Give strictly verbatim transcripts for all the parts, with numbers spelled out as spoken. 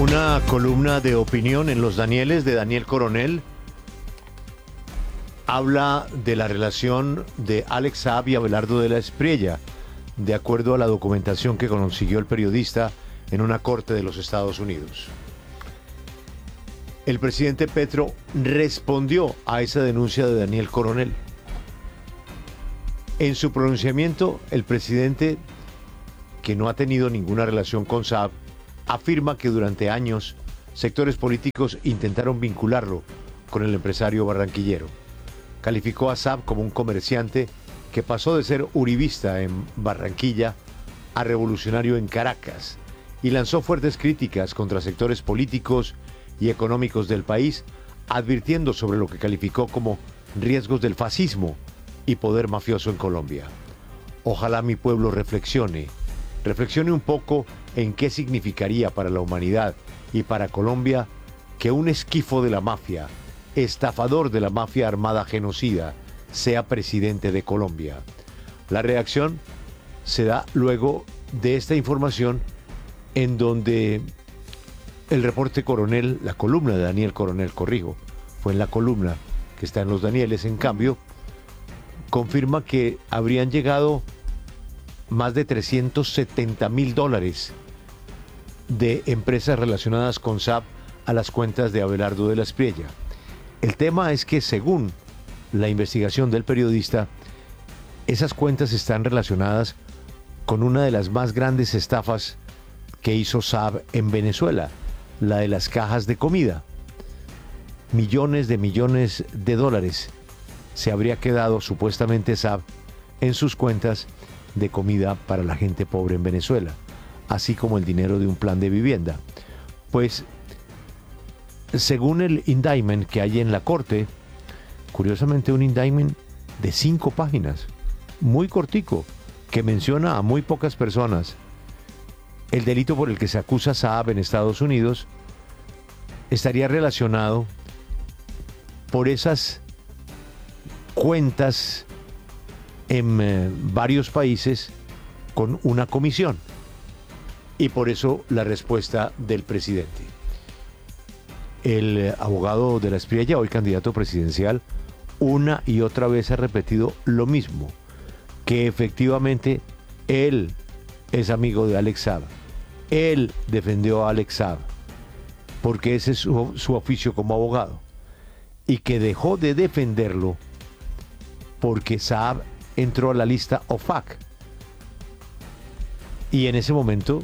Una columna de opinión en Los Danieles de Daniel Coronel habla de la relación de Alex Saab y Abelardo de la Espriella, de acuerdo a la documentación que consiguió el periodista en una corte de los Estados Unidos. El presidente Petro respondió a esa denuncia de Daniel Coronel. En su pronunciamiento, el presidente, que no ha tenido ninguna relación con Saab, afirma que durante años sectores políticos intentaron vincularlo con el empresario barranquillero. Calificó a Saab como un comerciante que pasó de ser uribista en Barranquilla a revolucionario en Caracas y lanzó fuertes críticas contra sectores políticos y económicos del país, advirtiendo sobre lo que calificó como riesgos del fascismo y poder mafioso en Colombia. Ojalá mi pueblo reflexione, reflexione un poco en qué significaría para la humanidad y para Colombia que un esquifo de la mafia, estafador de la mafia armada genocida, sea presidente de Colombia. La reacción se da luego de esta información en donde el reporte Coronel, la columna de Daniel Coronel, corrijo, fue en la columna que está en Los Danieles, en cambio, confirma que habrían llegado más de trescientos setenta mil dólares de empresas relacionadas con Saab a las cuentas de Abelardo de la Espriella. El tema es que, según la investigación del periodista, esas cuentas están relacionadas con una de las más grandes estafas que hizo Saab en Venezuela, la de las cajas de comida. Millones de millones de dólares se habría quedado supuestamente Saab en sus cuentas de comida para la gente pobre en Venezuela, así como el dinero de un plan de vivienda. Pues, según el indictment que hay en la corte, curiosamente un indictment de cinco páginas, muy cortico, que menciona a muy pocas personas, el delito por el que se acusa a Saab en Estados Unidos estaría relacionado por esas cuentas en eh, varios países con una comisión. Y por eso la respuesta del presidente. El eh, abogado de la Espriella, hoy candidato presidencial, una y otra vez ha repetido lo mismo, que efectivamente él es amigo de Alex Saab. Él defendió a Alex Saab, porque ese es su, su oficio como abogado, y que dejó de defenderlo porque Saab entró a la lista O F A C. Y en ese momento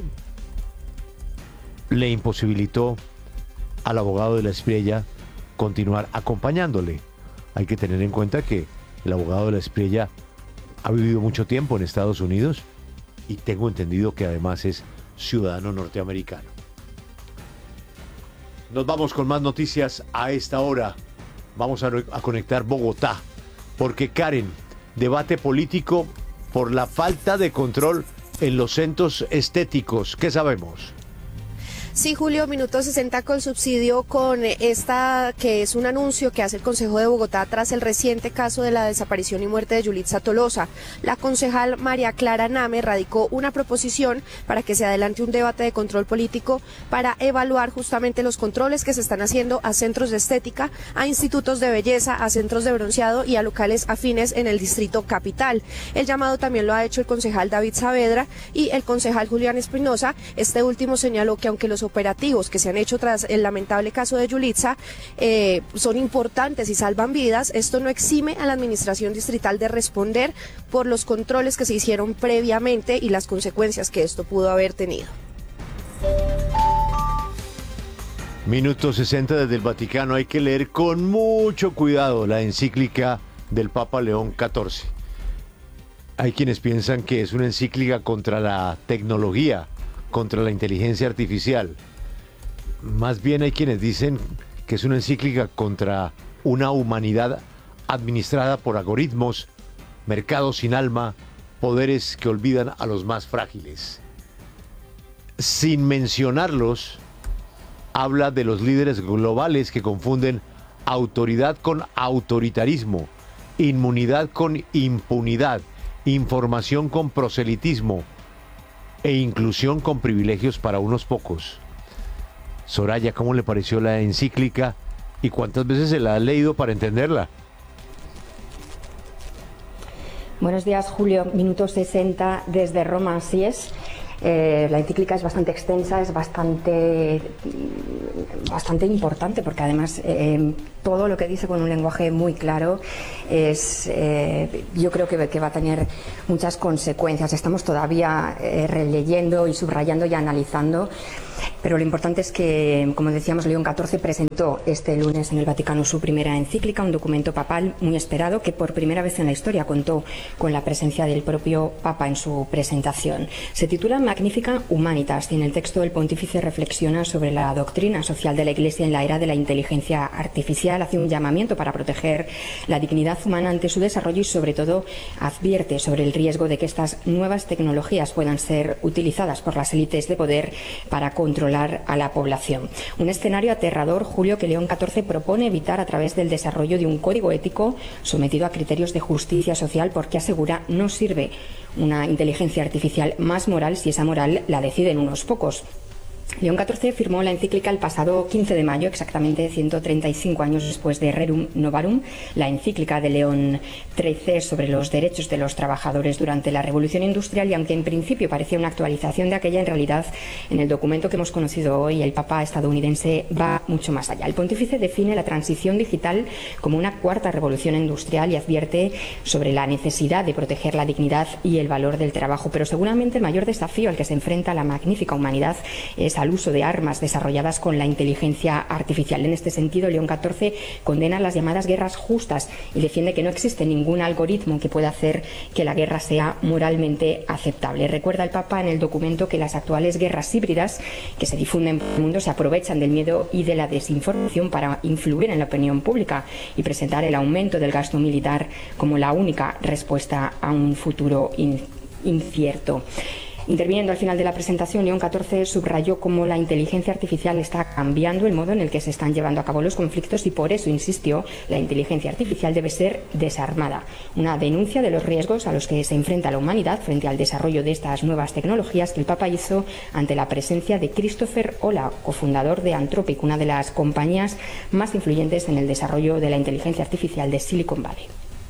le imposibilitó al abogado de la Espriella continuar acompañándole. Hay que tener en cuenta que el abogado de la Espriella ha vivido mucho tiempo en Estados Unidos y tengo entendido que además es ciudadano norteamericano. Nos vamos con más noticias a esta hora. Vamos a, a conectar Bogotá, porque Karen, debate político por la falta de control en los centros estéticos. ¿Qué sabemos? Sí, Julio, minuto sesenta con subsidio con esta que es un anuncio que hace el Consejo de Bogotá tras el reciente caso de la desaparición y muerte de Yulitza Tolosa. La concejal María Clara Name radicó una proposición para que se adelante un debate de control político para evaluar justamente los controles que se están haciendo a centros de estética, a institutos de belleza, a centros de bronceado y a locales afines en el distrito capital. El llamado también lo ha hecho el concejal David Saavedra y el concejal Julián Espinosa. Este último señaló que aunque los operativos que se han hecho tras el lamentable caso de Yulitza eh, son importantes y salvan vidas, esto no exime a la administración distrital de responder por los controles que se hicieron previamente y las consecuencias que esto pudo haber tenido. Minuto sesenta desde el Vaticano. Hay que leer con mucho cuidado la encíclica del Papa León catorce. Hay quienes piensan que es una encíclica contra la tecnología, contra la inteligencia artificial. Más bien hay quienes dicen que es una encíclica contra una humanidad administrada por algoritmos, mercados sin alma, poderes que olvidan a los más frágiles. Sin mencionarlos, habla de los líderes globales que confunden autoridad con autoritarismo, inmunidad con impunidad, información con proselitismo e inclusión con privilegios para unos pocos. Soraya, ¿cómo le pareció la encíclica y cuántas veces se la ha leído para entenderla? Buenos días, Julio. Minuto sesenta desde Roma, así es. Eh, la encíclica es bastante extensa, es bastante, bastante importante porque además eh, todo lo que dice con un lenguaje muy claro es, eh, yo creo que, que va a tener muchas consecuencias. Estamos todavía eh, releyendo y subrayando y analizando, pero lo importante es que, como decíamos, León catorce presentó este lunes en el Vaticano su primera encíclica, un documento papal muy esperado que por primera vez en la historia contó con la presencia del propio Papa en su presentación. Se titula Magnificat Humanitas y en el texto el pontífice reflexiona sobre la doctrina social de la Iglesia en la era de la inteligencia artificial, hace un llamamiento para proteger la dignidad humana ante su desarrollo y sobre todo advierte sobre el riesgo de que estas nuevas tecnologías puedan ser utilizadas por las élites de poder para controlar a la población. Un escenario aterrador, Julio, que León catorce propone evitar a través del desarrollo de un código ético sometido a criterios de justicia social porque asegura no sirve una inteligencia artificial más moral si esa moral la deciden unos pocos. León catorce firmó la encíclica el pasado quince de mayo, exactamente ciento treinta y cinco años después de Rerum Novarum, la encíclica de León trece sobre los derechos de los trabajadores durante la Revolución Industrial, y aunque en principio parecía una actualización de aquella, en realidad en el documento que hemos conocido hoy el Papa estadounidense va mucho más allá. El pontífice define la transición digital como una cuarta revolución industrial y advierte sobre la necesidad de proteger la dignidad y el valor del trabajo, pero seguramente el mayor desafío al que se enfrenta la magnífica humanidad es al uso de armas desarrolladas con la inteligencia artificial. En este sentido, León catorce condena las llamadas guerras justas y defiende que no existe ningún algoritmo que pueda hacer que la guerra sea moralmente aceptable. Recuerda el Papa en el documento que las actuales guerras híbridas que se difunden por el mundo se aprovechan del miedo y de la desinformación para influir en la opinión pública y presentar el aumento del gasto militar como la única respuesta a un futuro incierto. Interviniendo al final de la presentación, León catorce subrayó cómo la inteligencia artificial está cambiando el modo en el que se están llevando a cabo los conflictos y por eso insistió, la inteligencia artificial debe ser desarmada. Una denuncia de los riesgos a los que se enfrenta la humanidad frente al desarrollo de estas nuevas tecnologías que el Papa hizo ante la presencia de Christopher Olah, cofundador de Anthropic, una de las compañías más influyentes en el desarrollo de la inteligencia artificial de Silicon Valley.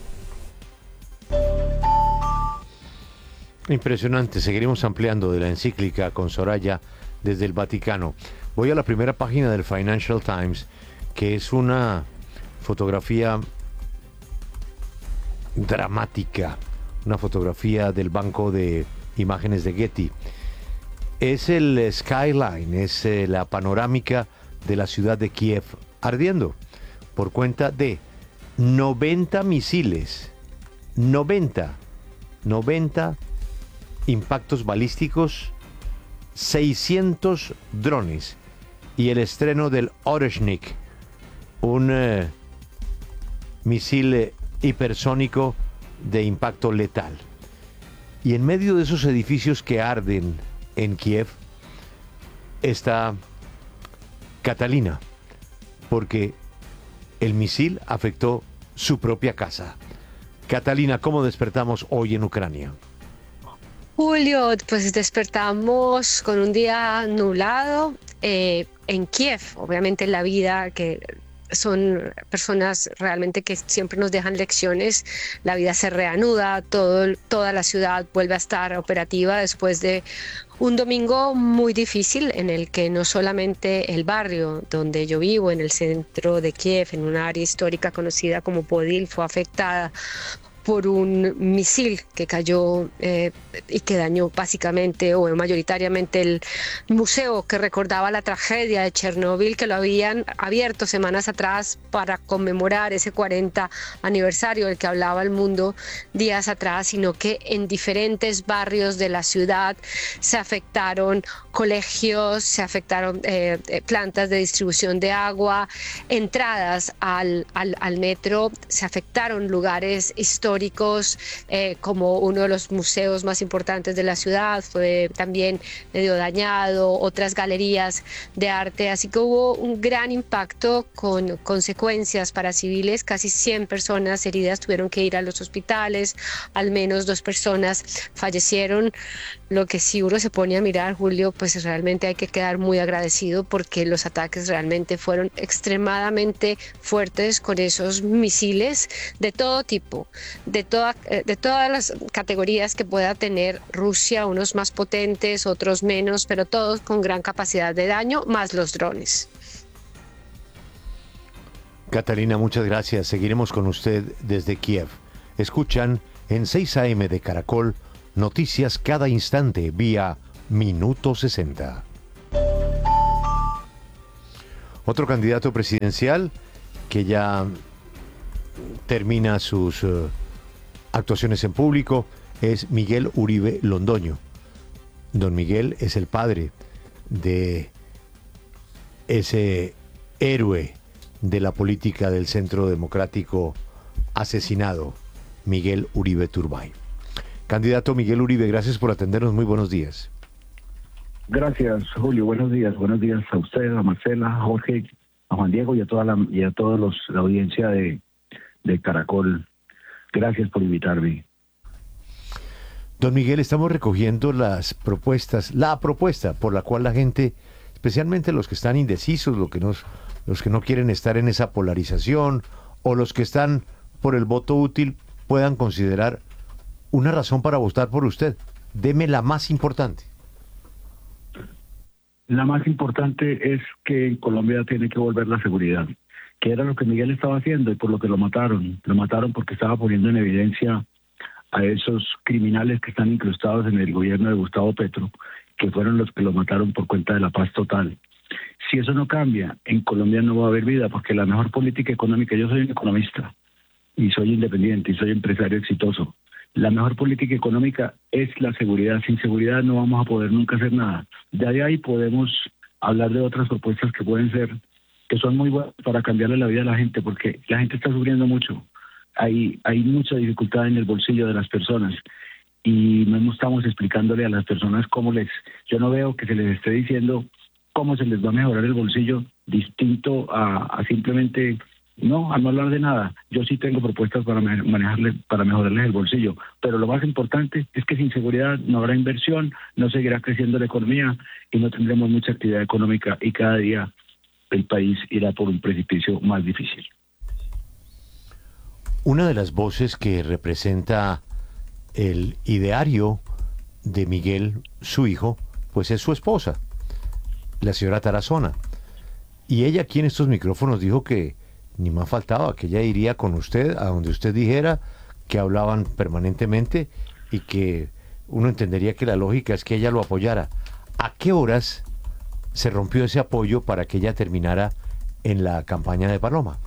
Impresionante, seguiremos ampliando de la encíclica con Soraya desde el Vaticano. Voy a la primera página del Financial Times, que es una fotografía dramática, una fotografía del banco de imágenes de Getty. Es el skyline, es eh, la panorámica de la ciudad de Kiev ardiendo por cuenta de noventa misiles, noventa, noventa impactos balísticos, seiscientos drones y el estreno del Oreshnik, un eh, misil eh, hipersónico de impacto letal. Y en medio de esos edificios que arden en Kiev está Catalina, porque el misil afectó su propia casa. Catalina, ¿cómo despertamos hoy en Ucrania? Julio, pues despertamos con un día nublado eh, en Kiev. Obviamente la vida, que son personas realmente que siempre nos dejan lecciones, la vida se reanuda, todo, toda la ciudad vuelve a estar operativa después de un domingo muy difícil en el que no solamente el barrio donde yo vivo, en el centro de Kiev, en una área histórica conocida como Podil, fue afectada por un misil que cayó eh, y que dañó básicamente o mayoritariamente el museo que recordaba la tragedia de Chernóbil, que lo habían abierto semanas atrás para conmemorar ese cuarenta aniversario del que hablaba el mundo días atrás, sino que en diferentes barrios de la ciudad se afectaron colegios, se afectaron eh, plantas de distribución de agua, entradas al, al, al metro, se afectaron lugares históricos históricos, eh, como uno de los museos más importantes de la ciudad, fue también medio dañado, otras galerías de arte, así que hubo un gran impacto con consecuencias para civiles. Casi cien personas heridas tuvieron que ir a los hospitales, al menos dos personas fallecieron. Lo que sí uno se pone a mirar, Julio, pues realmente hay que quedar muy agradecido porque los ataques realmente fueron extremadamente fuertes con esos misiles de todo tipo, de, toda, de todas las categorías que pueda tener Rusia, unos más potentes, otros menos, pero todos con gran capacidad de daño, más los drones. Catalina, muchas gracias. Seguiremos con usted desde Kiev. Escuchan en seis a eme de Caracol noticias cada instante vía Minuto sesenta. Otro candidato presidencial que ya termina sus uh, actuaciones en público es Miguel Uribe Londoño. Don Miguel es el padre de ese héroe de la política del Centro Democrático asesinado, Miguel Uribe Turbay. Candidato Miguel Uribe, gracias por atendernos. Muy buenos días. Gracias, Julio. Buenos días. Buenos días a usted, a Marcela, a Jorge, a Juan Diego y a toda la, y a todos los, la audiencia de, de Caracol. Gracias por invitarme. Don Miguel, estamos recogiendo las propuestas, la propuesta por la cual la gente, especialmente los que están indecisos, los que, nos, los que no quieren estar en esa polarización o los que están por el voto útil, puedan considerar una razón para votar por usted. Deme la más importante. La más importante es que en Colombia tiene que volver la seguridad, que era lo que Miguel estaba haciendo y por lo que lo mataron. Lo mataron porque estaba poniendo en evidencia a esos criminales que están incrustados en el gobierno de Gustavo Petro, que fueron los que lo mataron por cuenta de la paz total. Si eso no cambia, en Colombia no va a haber vida, porque la mejor política económica, yo soy un economista y soy independiente y soy empresario exitoso. La mejor política económica es la seguridad. Sin seguridad no vamos a poder nunca hacer nada. De ahí, ahí podemos hablar de otras propuestas que pueden ser, que son muy buenas para cambiarle la vida a la gente, porque la gente está sufriendo mucho. Hay, hay mucha dificultad en el bolsillo de las personas y no estamos explicándole a las personas cómo les... Yo no veo que se les esté diciendo cómo se les va a mejorar el bolsillo distinto a, a simplemente... No, a no hablar de nada. Yo sí tengo propuestas para manejarle, para mejorarles el bolsillo, pero lo más importante es que sin seguridad no habrá inversión, no seguirá creciendo la economía y no tendremos mucha actividad económica y cada día el país irá por un precipicio más difícil. Una de las voces que representa el ideario de Miguel, su hijo, pues es su esposa, la señora Tarazona. Y ella aquí en estos micrófonos dijo que ni más faltaba, que ella iría con usted a donde usted dijera, que hablaban permanentemente y que uno entendería que la lógica es que ella lo apoyara. ¿A qué horas se rompió ese apoyo para que ella terminara en la campaña de Paloma?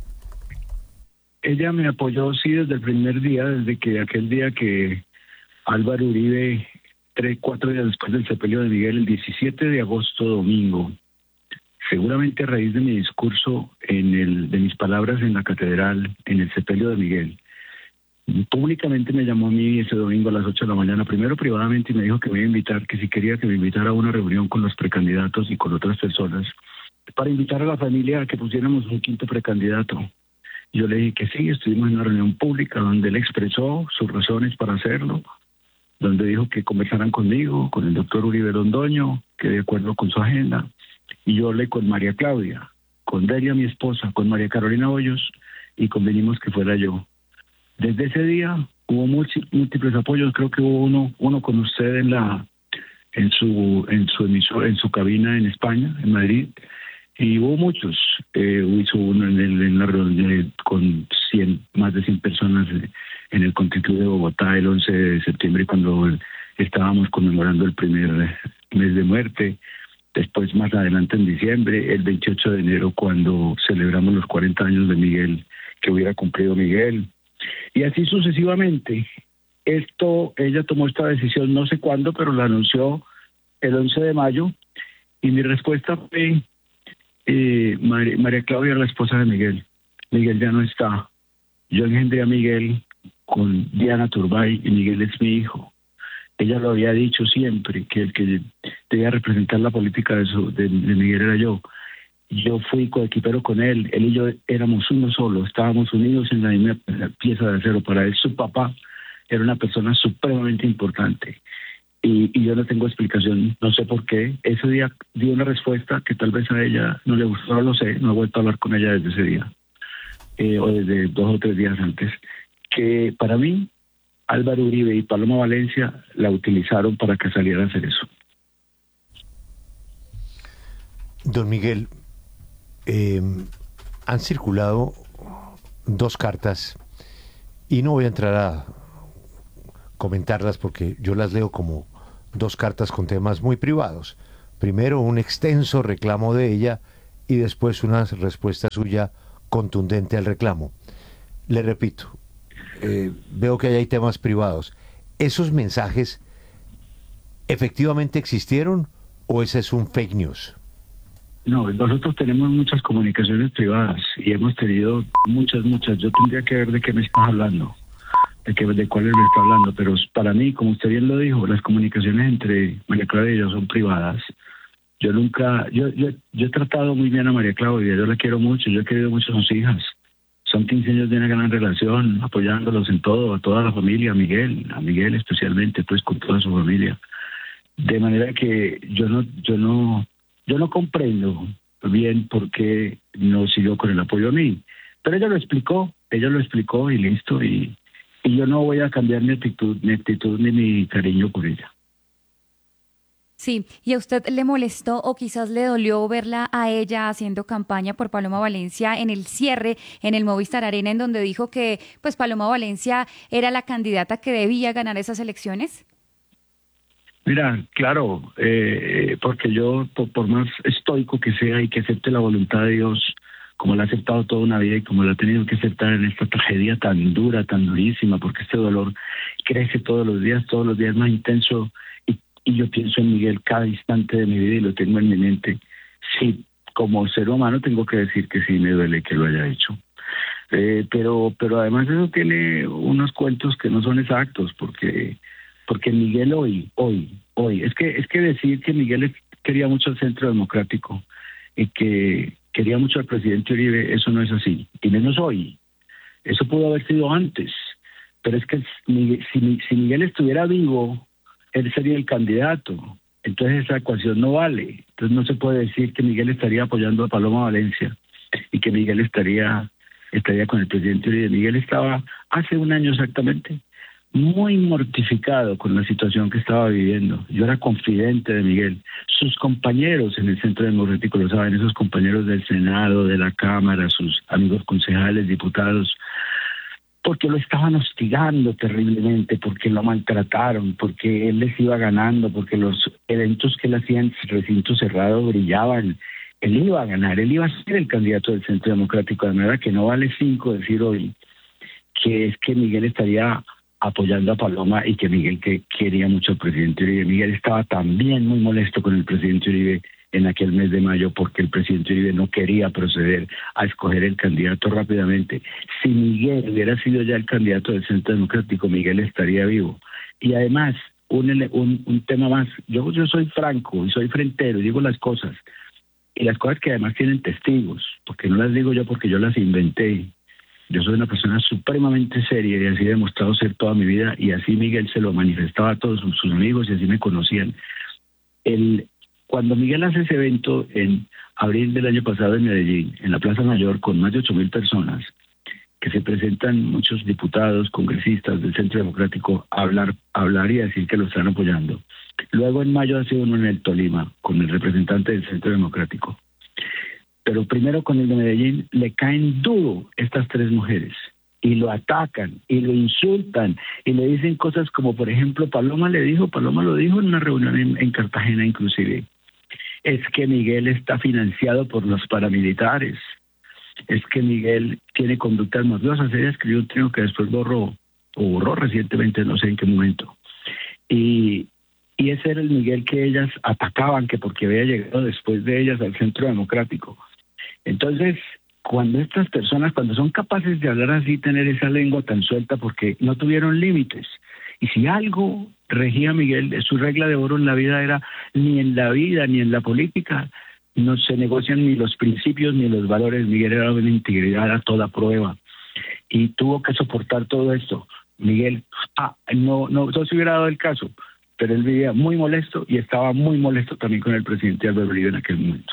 Ella me apoyó, sí, desde el primer día, desde que aquel día que Álvaro Uribe, tres, cuatro días después del sepelio de Miguel, el diecisiete de agosto, domingo, seguramente a raíz de mi discurso, en el, de mis palabras en la catedral, en el sepelio de Miguel, públicamente me llamó a mí ese domingo a las ocho de la mañana, primero privadamente, y me dijo que me iba a invitar, que si quería que me invitara a una reunión con los precandidatos y con otras personas, para invitar a la familia a que pusiéramos un quinto precandidato. Yo le dije que sí, estuvimos en una reunión pública donde él expresó sus razones para hacerlo, donde dijo que conversaran conmigo, con el doctor Uribe Londoño, que de acuerdo con su agenda, y yo hablé con María Claudia, con Delia, mi esposa, con María Carolina Hoyos, y convenimos que fuera yo. Desde ese día hubo múltiples apoyos, creo que hubo uno, uno con usted en la, en su, en su emisor, en su cabina en España, en Madrid, y hubo muchos. Eh, hizo uno en, el, en la reunión con cien, más de cien personas en el Constituto de Bogotá el once de septiembre, cuando estábamos conmemorando el primer mes de muerte. Después, más adelante en diciembre, el veintiocho de enero, cuando celebramos los cuarenta años de Miguel, que hubiera cumplido Miguel. Y así sucesivamente. Esto, ella tomó esta decisión no sé cuándo, pero la anunció el once de mayo. Y mi respuesta fue, eh, María, María Claudia, la esposa de Miguel. Miguel ya no está. Yo engendré a Miguel con Diana Turbay y Miguel es mi hijo. Ella lo había dicho siempre, que el que debía representar la política de, su, de, de Miguel era yo. Yo fui coequipero con él, él y yo éramos uno solo, estábamos unidos en la misma pieza de acero. Para él su papá era una persona supremamente importante. Y, y yo no tengo explicación, no sé por qué. Ese día dio una respuesta que tal vez a ella no le gustó, no lo sé, no he vuelto a hablar con ella desde ese día, eh, o desde dos o tres días antes, que para mí Álvaro Uribe y Paloma Valencia la utilizaron para que saliera a hacer eso. Don Miguel, eh, han circulado dos cartas y no voy a entrar a comentarlas porque yo las leo como dos cartas con temas muy privados. Primero un extenso reclamo de ella y después una respuesta suya contundente al reclamo. Le repito, eh, veo que ahí hay temas privados. ¿Esos mensajes efectivamente existieron o ese es un fake news? No, nosotros tenemos muchas comunicaciones privadas y hemos tenido muchas, muchas. Yo tendría que ver de qué me estás hablando, de qué, de cuáles me está hablando, pero para mí, como usted bien lo dijo, las comunicaciones entre María Claudia y yo son privadas. Yo nunca, yo, yo, yo he tratado muy bien a María Claudia, yo la quiero mucho, yo he querido mucho a sus hijas. Son quince años de una gran relación, apoyándolos en todo, a toda la familia, a Miguel, a Miguel especialmente, pues con toda su familia. De manera que yo no, yo no, yo no comprendo bien por qué no siguió con el apoyo a mí. Pero ella lo explicó, ella lo explicó y listo, y, y yo no voy a cambiar mi actitud, mi actitud ni mi cariño por ella. Sí, ¿y a usted le molestó o quizás le dolió verla a ella haciendo campaña por Paloma Valencia en el cierre en el Movistar Arena, en donde dijo que pues Paloma Valencia era la candidata que debía ganar esas elecciones? Mira, claro, eh, porque yo, por, por más estoico que sea y que acepte la voluntad de Dios, como la ha aceptado toda una vida y como la ha tenido que aceptar en esta tragedia tan dura, tan durísima, porque este dolor crece todos los días, todos los días más intenso, y, y yo pienso en Miguel cada instante de mi vida y lo tengo en mi mente. Sí, como ser humano tengo que decir que sí me duele que lo haya hecho. Eh, pero, pero además eso tiene unos cuentos que no son exactos, porque... Porque Miguel hoy, hoy, hoy, es que es que decir que Miguel quería mucho al Centro Democrático y que quería mucho al presidente Uribe, eso no es así, y menos hoy. Eso pudo haber sido antes, pero es que si, si Miguel estuviera vivo, él sería el candidato, entonces esa ecuación no vale. Entonces no se puede decir que Miguel estaría apoyando a Paloma Valencia y que Miguel estaría, estaría con el presidente Uribe. Miguel estaba hace un año exactamente muy mortificado con la situación que estaba viviendo. Yo era confidente de Miguel. Sus compañeros en el Centro Democrático lo saben, esos compañeros del Senado, de la Cámara, sus amigos concejales, diputados, porque lo estaban hostigando terriblemente, porque lo maltrataron, porque él les iba ganando, porque los eventos que él hacía en recinto cerrado brillaban. Él iba a ganar, él iba a ser el candidato del Centro Democrático, de manera que no vale cinco decir hoy que es que Miguel estaría apoyando a Paloma y que Miguel que quería mucho al presidente Uribe. Miguel estaba también muy molesto con el presidente Uribe en aquel mes de mayo porque el presidente Uribe no quería proceder a escoger el candidato rápidamente. Si Miguel hubiera sido ya el candidato del Centro Democrático, Miguel estaría vivo. Y además, un, un, un tema más, yo, yo soy franco y soy frentero, digo las cosas, y las cosas que además tienen testigos, porque no las digo yo porque yo las inventé. Yo soy una persona supremamente seria y así he demostrado ser toda mi vida, y así Miguel se lo manifestaba a todos sus, sus amigos y así me conocían. El, cuando Miguel hace ese evento en abril del año pasado en Medellín, en la Plaza Mayor, con más de ocho mil personas, que se presentan muchos diputados, congresistas del Centro Democrático a hablar, a hablar y a decir que lo están apoyando. Luego en mayo hace uno en el Tolima, con el representante del Centro Democrático. Pero primero con el de Medellín le caen duro estas tres mujeres y lo atacan y lo insultan y le dicen cosas como, por ejemplo, Paloma le dijo, Paloma lo dijo en una reunión en, en Cartagena inclusive, es que Miguel está financiado por los paramilitares, es que Miguel tiene conductas mafiosas. Ella escribió un trino que después borró, o borró recientemente, no sé en qué momento. Y, y ese era el Miguel que ellas atacaban, que porque había llegado después de ellas al Centro Democrático. Entonces, cuando estas personas, cuando son capaces de hablar así, tener esa lengua tan suelta, porque no tuvieron límites. Y si algo regía a Miguel, su regla de oro en la vida era, ni en la vida ni en la política no se negocian ni los principios ni los valores. Miguel era una integridad a toda prueba y tuvo que soportar todo esto. Miguel, ah, no, no, no se hubiera dado el caso, pero él vivía muy molesto y estaba muy molesto también con el presidente Álvaro Uribe en aquel momento.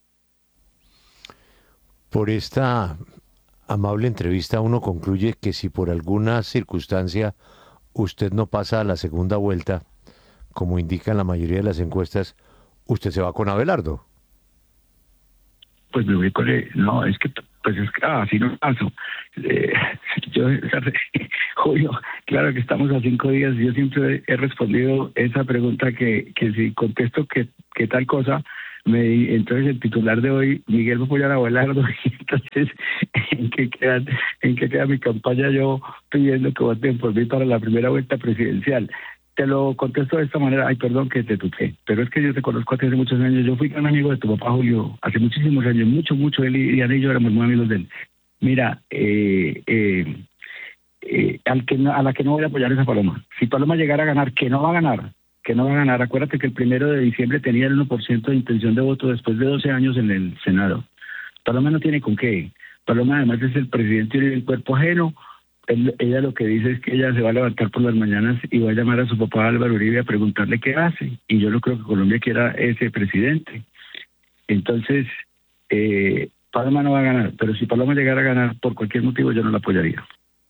Por esta amable entrevista uno concluye que si por alguna circunstancia usted no pasa a la segunda vuelta, como indican la mayoría de las encuestas, usted se va con Abelardo. Pues me voy con él. No, es que, pues es que, ah, así no paso. Eh, yo, Julio, claro que estamos a cinco días. Yo siempre he respondido esa pregunta que, que si contesto que, que tal cosa, me, entonces el titular de hoy, Miguel va a apoyar a Abelardo, y entonces, ¿en qué queda, en qué queda mi campaña yo pidiendo que voten por mí para la primera vuelta presidencial? Te lo contesto de esta manera. Ay, perdón que te tuteé, pero es que yo te conozco hace muchos años. Yo fui gran amigo de tu papá Julio hace muchísimos años, mucho, mucho. Él y Diana y yo éramos muy amigos de él. Mira, eh, eh, eh, al que no, a la que no voy a apoyar es a Paloma. Si Paloma llegara a ganar, que no va a ganar, que no va a ganar. Acuérdate que el primero de diciembre tenía el uno por ciento de intención de voto después de doce años en el Senado. Paloma no tiene con qué. Paloma además es el presidente del cuerpo ajeno. Él, ella lo que dice es que ella se va a levantar por las mañanas y va a llamar a su papá Álvaro Uribe a preguntarle qué hace. Y yo no creo que Colombia quiera ese presidente. Entonces, eh, Paloma no va a ganar. Pero si Paloma llegara a ganar por cualquier motivo, yo no la apoyaría.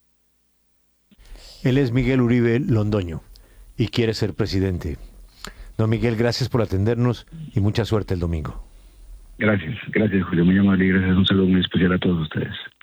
Él es Miguel Uribe Londoño y quiere ser presidente. Don Miguel, gracias por atendernos y mucha suerte el domingo. Gracias, gracias Julio, muy amable y gracias. Un saludo muy especial a todos ustedes.